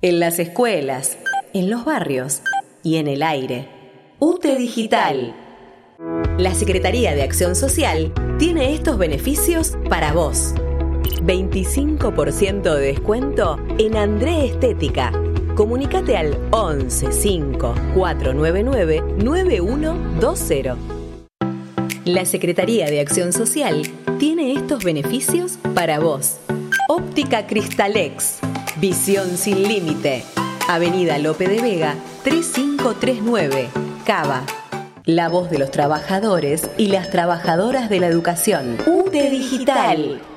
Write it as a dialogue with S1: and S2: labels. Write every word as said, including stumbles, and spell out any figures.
S1: en las escuelas, en los barrios y en el aire. UTE Digital. La Secretaría de Acción Social tiene estos beneficios para vos. veinticinco por ciento de descuento en André Estética. Comunicate al once cinco cuatro nueve nueve nueve uno dos cero. La Secretaría de Acción Social tiene estos beneficios para vos. Óptica Cristalex. Visión sin límite. Avenida Lope de Vega, tres cinco tres nueve, Cava. La voz de los trabajadores y las trabajadoras de la educación. UTE Digital.